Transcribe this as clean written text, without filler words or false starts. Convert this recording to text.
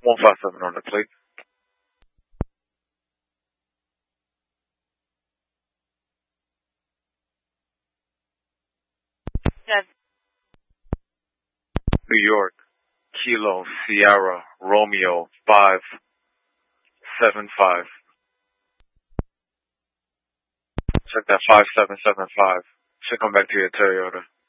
157 on the plate. Yes. New York, Kilo, Sierra, Romeo, 575. Check that 5775. Should come back to your Toyota.